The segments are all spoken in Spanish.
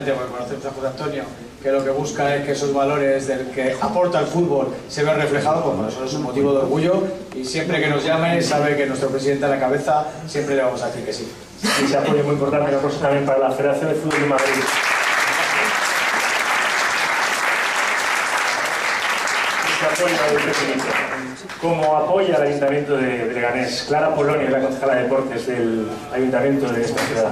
Porque conocemos a José Antonio, que lo que busca es que esos valores del que aporta el fútbol se vean reflejados, pues bueno, eso es un motivo de orgullo y siempre que nos llame sabe que nuestro presidente a la cabeza siempre le vamos a decir que sí. Y ese apoyo muy importante también para la Federación de Fútbol de Madrid. Ese apoyo al presidente. Como apoya al Ayuntamiento de Leganés, Clara Poloni, la concejala de Deportes del Ayuntamiento de esta ciudad.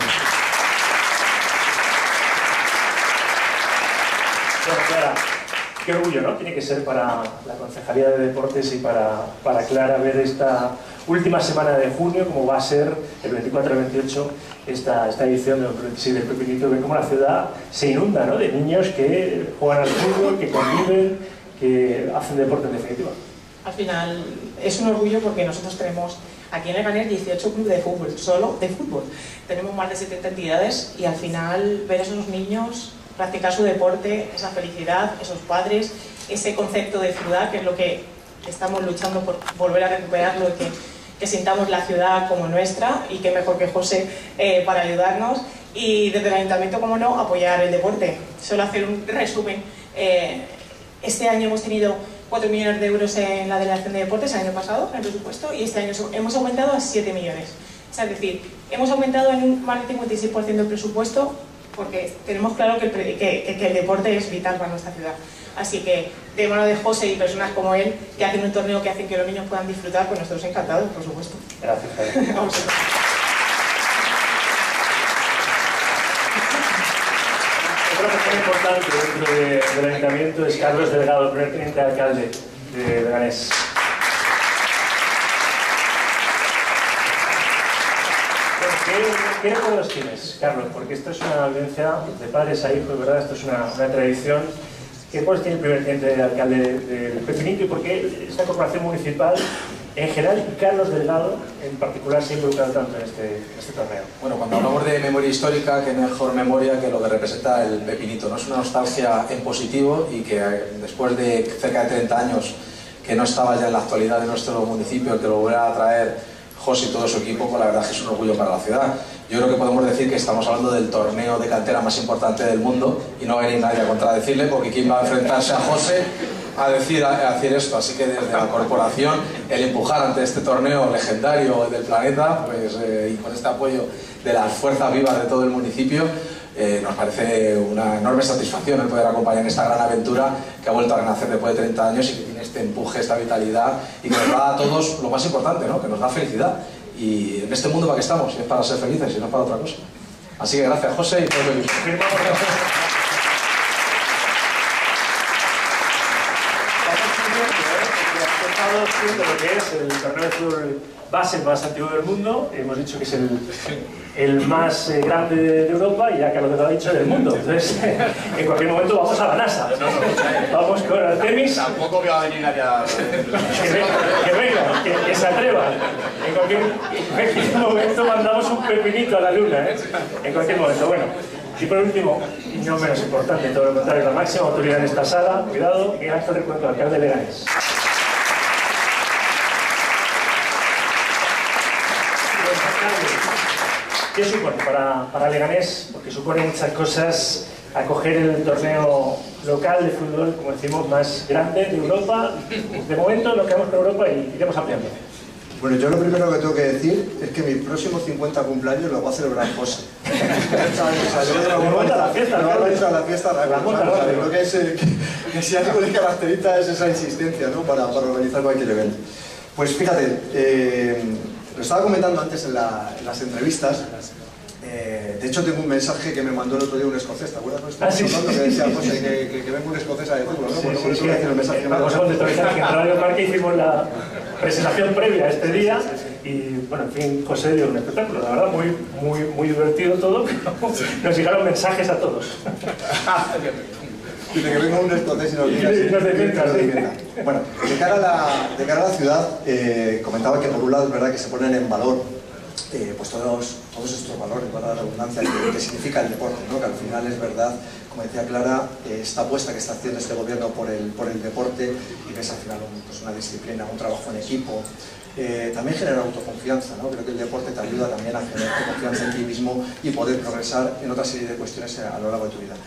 Bueno, Clara, qué orgullo, ¿no? Tiene que ser para la Concejalía de Deportes y para Clara ver esta última semana de junio, como va a ser el 24 y el 28, esta edición del 26 del Pepinito, ver cómo la ciudad se inunda, ¿no? De niños que juegan al fútbol, que conviven, que hacen deporte en definitiva. Al final es un orgullo porque nosotros tenemos aquí en Leganés 18 clubes de fútbol, solo de fútbol. Tenemos más de 70 entidades y al final ver a esos niños practicar su deporte, esa felicidad, esos padres, ese concepto de ciudad, que es lo que estamos luchando por volver a recuperarlo y que sintamos la ciudad como nuestra, y que mejor que José para ayudarnos. Y desde el Ayuntamiento, como no, apoyar el deporte. Solo hacer un resumen. Este año hemos tenido 4 millones de euros en la Delegación de Deportes el año pasado, en el presupuesto, y este año hemos aumentado a 7 millones. O sea, es decir, hemos aumentado en un más del 56% el presupuesto, porque tenemos claro que el deporte es vital para nuestra ciudad. Así que, de mano de José y personas como él, que hacen un torneo que hacen que los niños puedan disfrutar, pues nosotros encantados, por supuesto. Gracias, Javier. A vosotros. Otra persona importante dentro del Ayuntamiento es Carlos Delgado, el primer teniente alcalde de Leganés. ¿Qué recuerdos tienes, Carlos? Porque esto es una vivencia de padres a hijos, ¿verdad? Esto es una tradición. ¿Qué recuerdos tiene el primer teniente alcalde del Pepinito y por qué esta corporación municipal en general y Carlos Delgado en particular se ha involucrado tanto en este torneo? Bueno, cuando hablamos de memoria histórica, qué mejor memoria que lo que representa el Pepinito, ¿no? Es una nostalgia en positivo y que después de cerca de 30 años que no estaba ya en la actualidad de nuestro municipio, que lo vuelva a traer José y todo su equipo, pues la verdad es que es un orgullo para la ciudad. Yo creo que podemos decir que estamos hablando del torneo de cantera más importante del mundo y no va a venir nadie a contradecirle, porque ¿quién va a enfrentarse a José a decir esto? Así que desde la corporación, el empujar ante este torneo legendario del planeta, pues, y con este apoyo de las fuerzas vivas de todo el municipio, nos parece una enorme satisfacción el poder acompañar en esta gran aventura que ha vuelto a renacer después de 30 años y que tiene este empuje, esta vitalidad y que nos da a todos lo más importante, ¿no? Que nos da felicidad. Y en este mundo para qué estamos, es para ser felices y no para otra cosa. Así que gracias, José, y todo el equipo. Lo que es el torneo de fútbol base más antiguo del mundo, hemos dicho que es el más grande de Europa y ya Carlos Delgado ha dicho del mundo. Entonces, en cualquier momento vamos a la NASA. Vamos con Artemis. Tampoco va a venir nadie a... Que venga, que se atreva. En cualquier momento mandamos un pepinito a la luna, ¿eh? En cualquier momento. Bueno, y por último, y no menos importante, todo lo contrario, la máxima autoridad en esta sala, cuidado, Miguel Ángel Recuerdo, alcalde de Leganés. ¿Qué supone para Leganés? Porque supone muchas cosas acoger el torneo local de fútbol, como decimos, más grande de Europa. De momento nos quedamos con Europa y iremos ampliando. Bueno, yo lo primero que tengo que decir es que mis próximos 50 cumpleaños los va a celebrar José. Monta la fiesta, ¿no? A la fiesta creo que si algo de caracteriza es esa insistencia, ¿no? Para organizar cualquier evento. Pues fíjate, lo estaba comentando antes en las entrevistas. De hecho, tengo un mensaje que me mandó el otro día un escocés, ¿te acuerdas? Sí. Que decía José que venga un escocés a decirlo, ¿no? Por eso voy a decir el mensaje que me Vamos a contextualizar que en Radio Marca hicimos la presentación previa a este día y, bueno, en fin, José dio un espectáculo, la verdad, muy divertido todo, pero nos llegaron mensajes a todos. De que venga un escocés y nos diga. Bueno, de cara a la ciudad, comentaba que por un lado es verdad que se ponen en valor pues todos estos valores, para la redundancia, que significa el deporte, ¿no? Que al final es verdad, como decía Clara, esta apuesta que está haciendo este gobierno por el deporte y que es al final pues una disciplina, un trabajo en equipo. También genera autoconfianza, ¿no? Creo que el deporte te ayuda también a generar confianza en ti mismo y poder progresar en otra serie de cuestiones a lo largo de tu vida.